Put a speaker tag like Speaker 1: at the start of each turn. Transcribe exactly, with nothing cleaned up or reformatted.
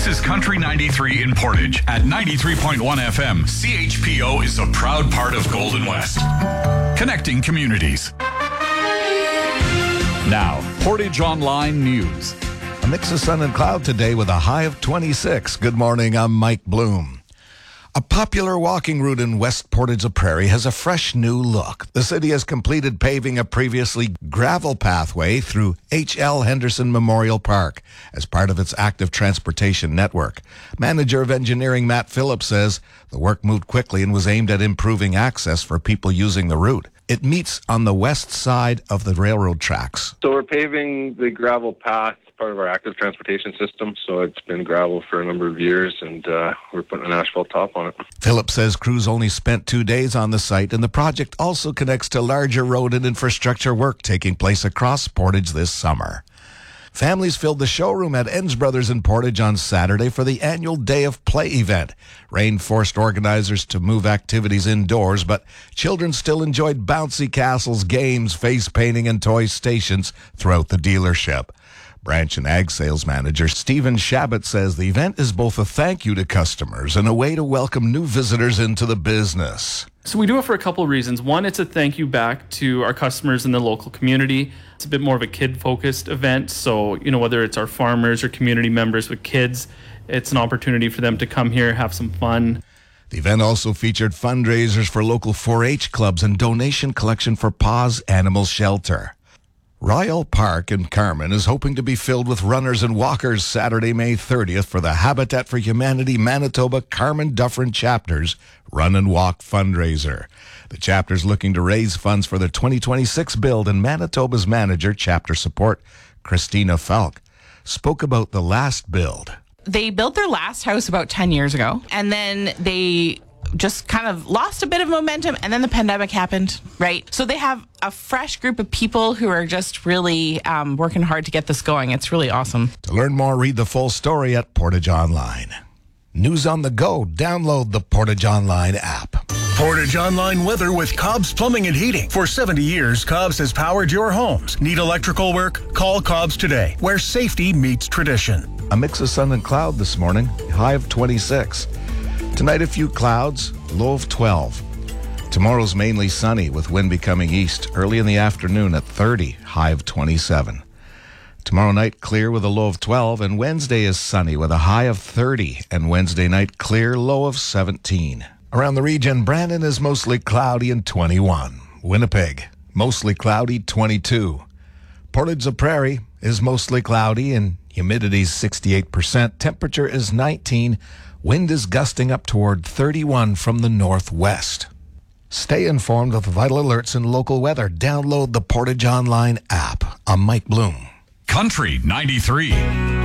Speaker 1: This is Country ninety-three in Portage at ninety-three point one F M. C H P O is a proud part of Golden West, connecting communities. Now, Portage Online News.
Speaker 2: A mix of sun and cloud today with a high of twenty-six. Good morning, I'm Mike Bloom. A popular walking route in West Portage-la-Prairie has a fresh new look. The city has completed paving a previously gravel pathway through H L Henderson Memorial Park as part of its active transportation network. Manager of Engineering Matt Phillips says the work moved quickly and was aimed at improving access for people using the route. It meets on the west side of the railroad tracks.
Speaker 3: So we're paving the gravel path, part of our active transportation system. So it's been gravel for a number of years, and uh, we're putting an asphalt top on it.
Speaker 2: Phillips says crews only spent two days on the site, and the project also connects to larger road and infrastructure work taking place across Portage this summer. Families filled the showroom at Enns Brothers in Portage on Saturday for the annual Day of Play event. Rain forced organizers to move activities indoors, but children still enjoyed bouncy castles, games, face painting, and toy stations throughout the dealership. Branch and Ag Sales Manager Stephen Shabbat says the event is both a thank you to customers and a way to welcome new visitors into the business.
Speaker 4: So we do it for a couple of reasons. One, it's a thank you back to our customers in the local community. It's a bit more of a kid-focused event. So, you know, whether it's our farmers or community members with kids, it's an opportunity for them to come here, have some fun.
Speaker 2: The event also featured fundraisers for local four H clubs and donation collection for Paws Animal Shelter. Royal Park in Carman is hoping to be filled with runners and walkers Saturday, May thirtieth for the Habitat for Humanity Manitoba Carman Dufferin Chapter's Run and Walk fundraiser. The chapter's looking to raise funds for the twenty twenty-six build, and Manitoba's manager, chapter support, Christina Falk, spoke about the last build.
Speaker 5: They built their last house about ten years ago, and then they just kind of lost a bit of momentum, and then the pandemic happened, right? So they have a fresh group of people who are just really um, working hard to get this going. It's really awesome.
Speaker 2: To learn more, read the full story at Portage Online. News on the go. Download the Portage Online app.
Speaker 6: Portage Online weather with Cobb's Plumbing and Heating. For seventy years, Cobb's has powered your homes. Need electrical work? Call Cobb's today, where safety meets tradition.
Speaker 2: A mix of sun and cloud this morning, high of twenty-six. Tonight, a few clouds, low of twelve. Tomorrow's mainly sunny with wind becoming east early in the afternoon at thirty, high of twenty-seven. Tomorrow night, clear with a low of twelve, and Wednesday is sunny with a high of thirty, and Wednesday night, clear, low of seventeen. Around the region, Brandon is mostly cloudy and twenty-one. Winnipeg, mostly cloudy, twenty-two. Portage-la-Prairie is mostly cloudy and humidity is sixty-eight percent. Temperature is nineteen. Wind is gusting up toward thirty-one from the northwest. Stay informed with vital alerts and local weather. Download the Portage Online app. I'm Mike Bloom.
Speaker 1: Country ninety-three.